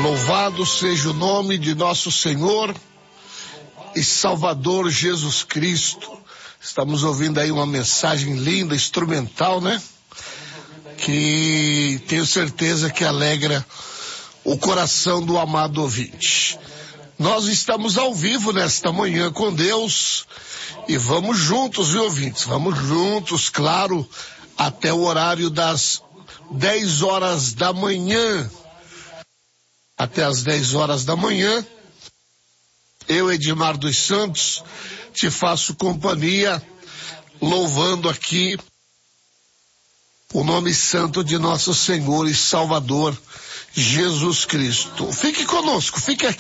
Louvado seja o nome de nosso Senhor e Salvador Jesus Cristo. Estamos ouvindo aí uma mensagem linda, instrumental, né? Que tenho certeza que alegra o coração do amado ouvinte. Nós estamos ao vivo nesta manhã com Deus e vamos juntos, viu, ouvintes? Vamos juntos, claro, até o horário das 10 horas da manhã. Até as 10 horas da manhã, eu, Edmar dos Santos, te faço companhia, louvando aqui o nome santo de nosso Senhor e Salvador, Jesus Cristo. Fique conosco, fique aqui.